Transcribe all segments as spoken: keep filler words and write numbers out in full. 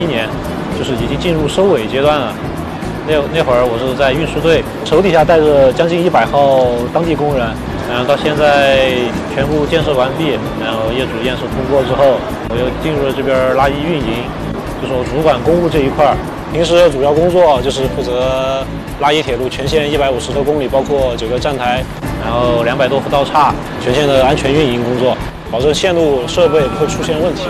一年，就是已经进入收尾阶段了。那那会儿我是在运输队，手底下带着将近一百号当地工人，然后到现在全部建设完毕，然后业主验收通过之后，我又进入了这边拉一运营，就是我主管公务这一块。平时主要工作就是负责拉一铁路全线一百五十多公里，包括九个站台，然后两百多伏道岔，全线的安全运营工作，保证线路设备不会出现问题。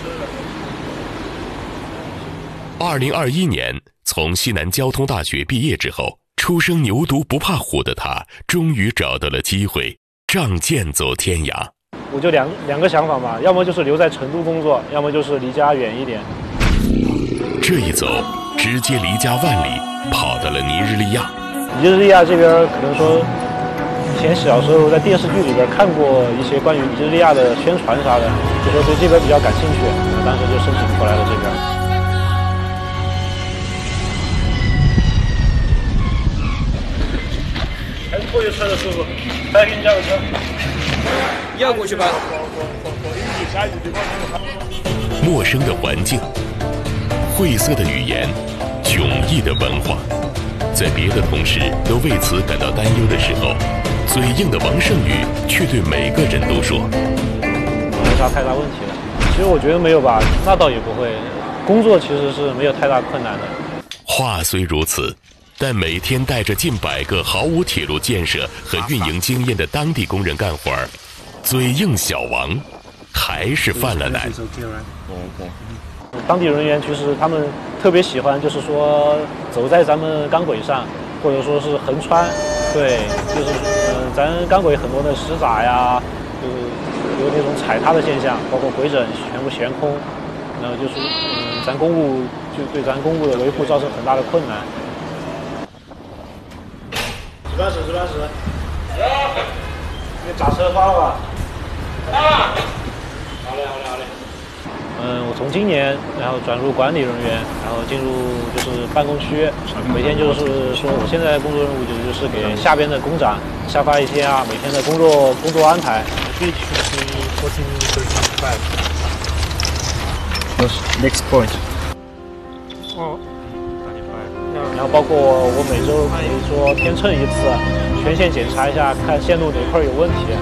二零二一年。从西南交通大学毕业之后，初生牛犊不怕虎的他，终于找到了机会，仗剑走天涯。 我就两两个想法嘛，要么就是留在成都工作，要么就是离家远一点。 这一走，直接离家万里，跑到了尼日利亚。 尼日利亚这边可能说，以前小时候在电视剧里边看过一些关于尼日利亚的宣传啥的，就说对这边比较感兴趣，当时就申请过来了这边。过去车的师傅，来给你叫个车。 你要过去吧。 陌生的环境，晦涩的语言，迥异的文化，在别的同事都为此感到担忧的时候，嘴硬的王胜宇却对每个人都说：“ 没啥太大问题的。其实我觉得没有吧，那倒也不会。工作其实是没有太大困难的。” 话虽如此。但每天带着近百个毫无铁路建设和运营经验的当地工人干活儿，嘴硬小王还是犯了难。 当地人员其实他们特别喜欢，就是说走在咱们钢轨上，或者说是横穿，对，就是嗯、呃，咱钢轨很多的石闸呀，就是有那种踩踏的现象，包括回整全部悬空，然后就是嗯，咱公务就对咱公务的维护造成很大的困难。值班室，值班室。有。那个闸车发了吧？ 啊。好嘞，好嘞，好嘞。 嗯，我从今年然后转入管理人员，然后进入就是办公区，每天就是说我现在工作任务就是给下边的工长下发一些啊每天的工作工作安排。 Next point. 哦。然后包括我每周可以说天秤一次，全线检查一下，看线路哪块有问题。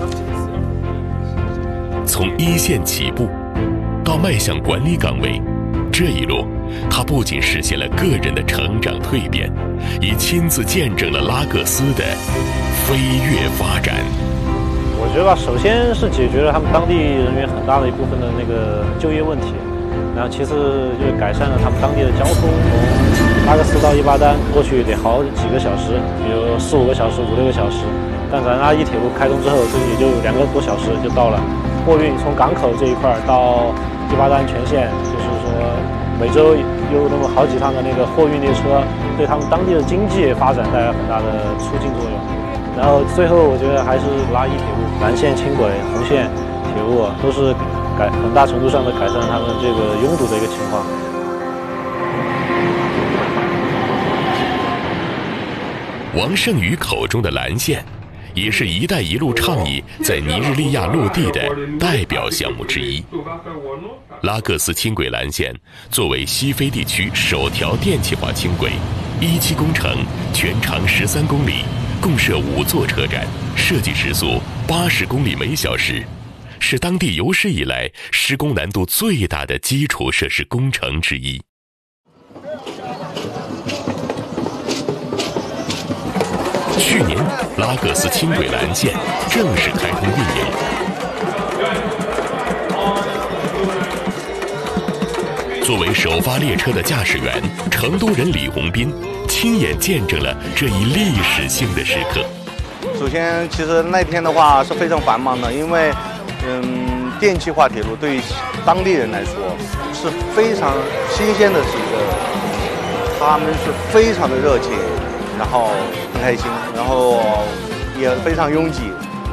从一线起步，到迈向管理岗位，这一路，他不仅实现了个人的成长蜕变，也亲自见证了拉各斯的飞跃发展。 我觉得吧，首先是解决了他们当地人员很大的一部分的那个就业问题。然后其次就是改善了他们当地的交通，从拉各斯到伊巴丹过去得好几个小时，比如四五个小时、五六个小时。但咱拉一铁路开通之后，这也就两个多小时就到了。货运从港口这一块到伊巴丹全线，就是说每周有那么好几趟的那个货运列车，对他们当地的经济发展带来很大的促进作用。然后最后我觉得还是拉一铁路，蓝线、轻轨、红线铁路都是改很大程度上的改善他们这个拥堵的一个情况。 王胜宇口中的蓝线，也是一带一路倡议在尼日利亚落地的代表项目之一。拉各斯轻轨蓝线作为西非地区首条电气化轻轨，一期工程，全长十三公里，共设五座车站，设计时速八十公里每小时，是当地有史以来施工难度最大的基础设施工程之一。去年，拉各斯轻轨蓝线正式开通运营。作为首发列车的驾驶员，成都人李洪斌亲眼见证了这一历史性的时刻。 首先，其实那天的话是非常繁忙的，因为，嗯，电气化铁路对于当地人来说是非常新鲜的事一个，他们是非常的热情，然后很开心，然后也非常拥挤。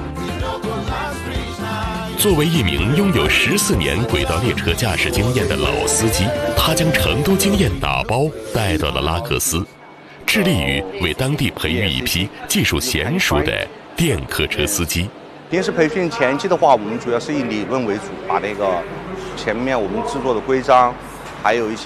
作为一名拥有十四年轨道列车驾驶经验的老司机，他将成都经验打包带到了拉各斯，致力于为当地培育一批技术娴熟的电客车司机。 平时培训前期的话，我们主要是以理论为主，把那个前面我们制作的规章， 还有一些。